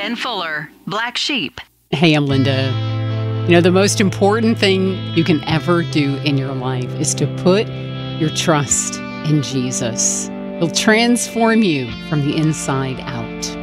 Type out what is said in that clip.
Ben Fuller, Black Sheep. Hey, I'm Linda. You know, the most important thing you can ever do in your life is to put your trust in Jesus. He'll transform you from the inside out.